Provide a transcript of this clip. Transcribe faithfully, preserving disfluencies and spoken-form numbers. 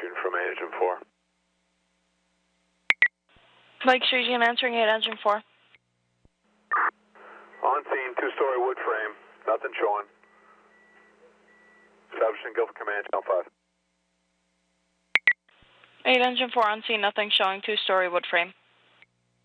shooting from eight, engine four. Mike Street, answering eight, engine four. On scene, two-story wood frame, nothing showing. Establishing Guilford Command, channel five. eight, engine four, on scene, nothing showing, two-story wood frame.